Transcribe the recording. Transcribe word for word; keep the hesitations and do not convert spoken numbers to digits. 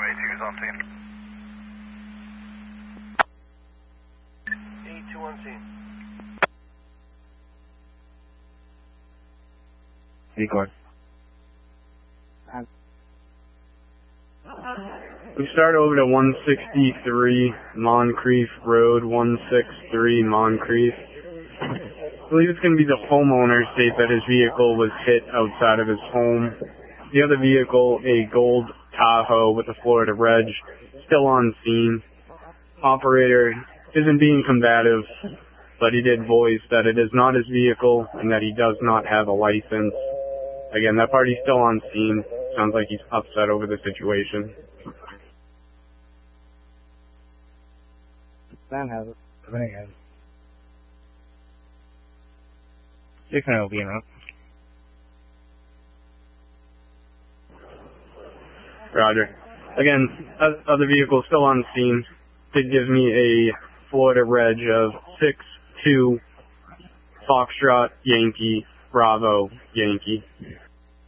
A two is on scene. A two on scene. Record. We start over to one sixty-three Moncrief Road, one sixty-three Moncrief. I believe it's going to be the homeowner state that his vehicle was hit outside of his home. The other vehicle, a gold Tahoe with a Florida reg, still on scene. Operator isn't being combative, but he did voice that it is not his vehicle and that he does not have a license. Again, that party's still on scene. Sounds like he's upset over the situation. Sam has it. Everything has it. six nine will be enough. Roger. Again, other vehicle still on scene. Did give me a Florida reg of six two Foxtrot Yankee Bravo Yankee.